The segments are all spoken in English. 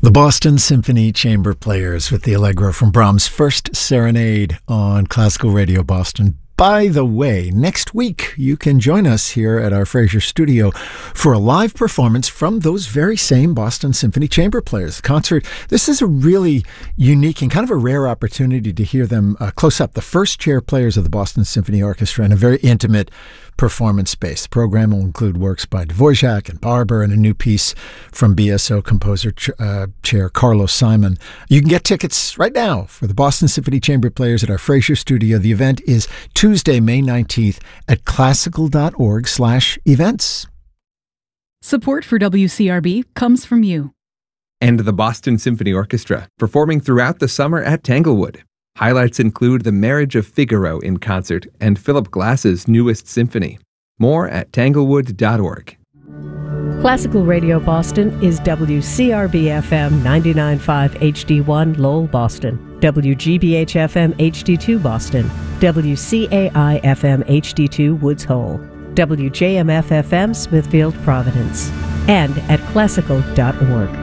The Boston Symphony Chamber Players with the Allegro from Brahms' First Serenade on Classical Radio Boston. By the way, next week you can join us here at our Fraser studio for a live performance from those very same Boston Symphony Chamber Players. Concert. This is a really unique and kind of a rare opportunity to hear them close up. The first chair players of the Boston Symphony Orchestra in a very intimate performance space. The program will include works by Dvorak and Barber and a new piece from BSO composer chair Carlos Simon. You can get tickets right now for the Boston Symphony Chamber Players at our Fraser studio. The event is Tuesday, May 19th at classical.org/events. Support for WCRB comes from you. And the Boston Symphony Orchestra, performing throughout the summer at Tanglewood. Highlights include The Marriage of Figaro in concert and Philip Glass's newest symphony. More at tanglewood.org. Classical Radio Boston is WCRB-FM 99.5 HD1 Lowell, Boston, WGBH-FM HD2 Boston, WCAI-FM HD2 Woods Hole, WJMF-FM Smithfield, Providence, and at classical.org.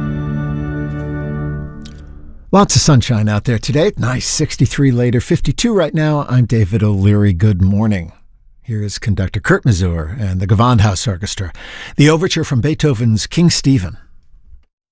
Lots of sunshine out there today. Nice 63 later, 52 right now. I'm David O'Leary. Good morning. Here is conductor Kurt Masur and the Gewandhaus Orchestra. The overture from Beethoven's King Stephen.